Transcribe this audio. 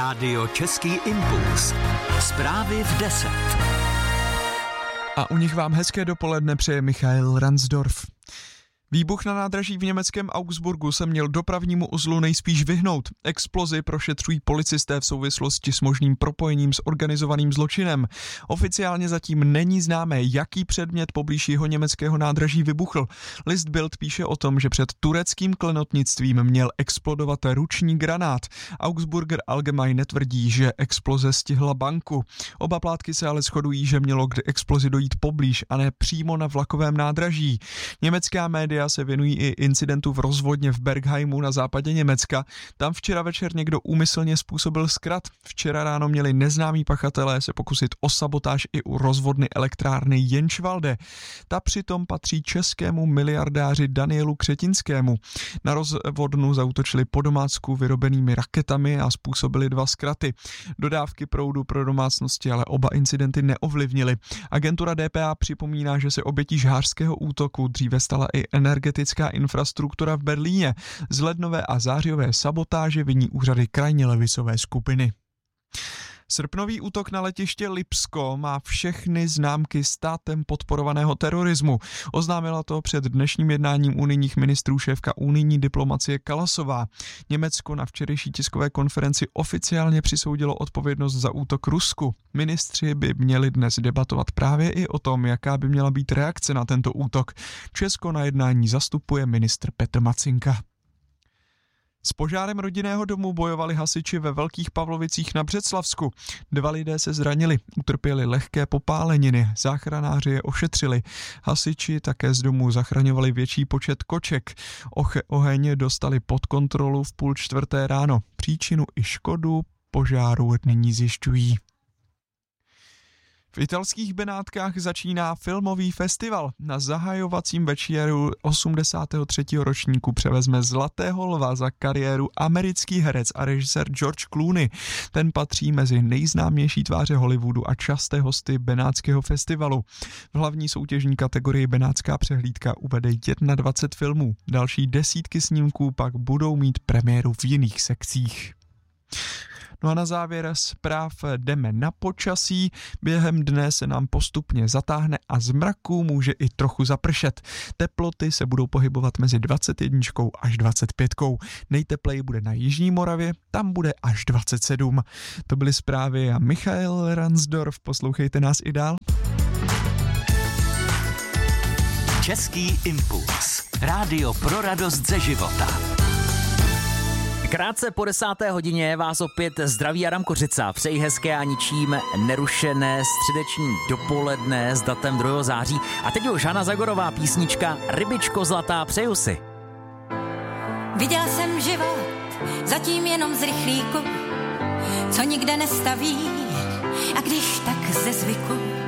Rádio Český impuls. Zprávy v 10. A u nich vám hezké dopoledne přeje Michael Ransdorf. Výbuch na nádraží v německém Augsburgu se měl dopravnímu uzlu nejspíš vyhnout. Explozi prošetřují policisté v souvislosti s možným propojením s organizovaným zločinem. Oficiálně zatím není známé, jaký předmět poblíž jeho německého nádraží vybuchl. List Bild píše o tom, že před tureckým klenotnictvím měl explodovat ruční granát. Augsburger Allgemeine tvrdí, že exploze stihla banku. Oba plátky se ale shodují, že mělo k explozi dojít poblíž a ne přímo na vlakovém nádraží. Německá média se věnují i incidentu v rozvodně v Bergheimu na západě Německa. Tam včera večer někdo úmyslně způsobil zkrat. Včera ráno měli neznámí pachatelé se pokusit o sabotáž i u rozvodny elektrárny Jenčvalde. Ta přitom patří českému miliardáři Danielu Křetinskému. Na rozvodnu zaútočili po domácku vyrobenými raketami a způsobili 2 zkraty. Dodávky proudu pro domácnosti ale oba incidenty neovlivnily. Agentura DPA připomíná, že se obětí žhářského útoku dříve stala i energetická infrastruktura v Berlíně. Z lednové a zářijové sabotáže viní úřady krajně levicové skupiny. Srpnový útok na letiště Lipsko má všechny známky státem podporovaného terorismu. Oznámila to před dnešním jednáním unijních ministrů šéfka unijní diplomacie Kallasová. Německo na včerejší tiskové konferenci oficiálně přisoudilo odpovědnost za útok Rusku. Ministři by měli dnes debatovat právě i o tom, jaká by měla být reakce na tento útok. Česko na jednání zastupuje ministr Petr Macinka. S požárem rodinného domu bojovali hasiči ve Velkých Pavlovicích na Břeclavsku. 2 lidé se zranili, utrpěli lehké popáleniny, záchranáři je ošetřili. Hasiči také z domu zachraňovali větší počet koček. Oheň dostali pod kontrolu v 3:30 ráno. Příčinu i škodu požáru nyní zjišťují. V italských Benátkách začíná filmový festival. Na zahajovacím večeru 83. ročníku převezme Zlatého lva za kariéru americký herec a režisér George Clooney. Ten patří mezi nejznámější tváře Hollywoodu a časté hosty Benátského festivalu. V hlavní soutěžní kategorii Benátská přehlídka uvede 21 filmů. Další desítky snímků pak budou mít premiéru v jiných sekcích. No a na závěr zpráv jdeme na počasí. Během dne se nám postupně zatáhne a z mraku může i trochu zapršet. Teploty se budou pohybovat mezi 21 až 25. Nejtepleji bude na Jižní Moravě, tam bude až 27. To byly zprávy a Michael Ransdorf. Poslouchejte nás i dál. Český impuls. Rádio pro radost ze života. Krátce po 10. hodině vás opět zdraví Adam Kořica. Přeji hezké a ničím nerušené středeční dopoledne s datem 2. září. A teď už Hana Zagorová písnička Rybičko zlatá, přeju si. Viděl jsem život zatím jenom z rychlíku, co nikde nestaví, a když tak ze zvyku